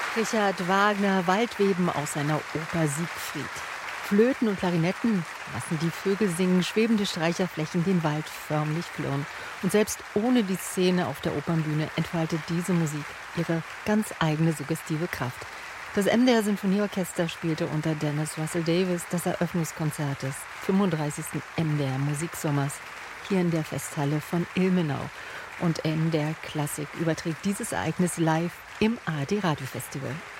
Richard Wagner, Waldweben aus seiner Oper Siegfried. Flöten und Klarinetten lassen die Vögel singen, schwebende Streicherflächen den Wald förmlich flirren. Und selbst ohne die Szene auf der Opernbühne entfaltet diese Musik ihre ganz eigene suggestive Kraft. Das MDR Sinfonieorchester spielte unter Dennis Russell Davies das Eröffnungskonzert des 35. MDR Musiksommers hier in der Festhalle von Ilmenau. Und MDR Klassik überträgt dieses Ereignis live im ARD Radiofestival.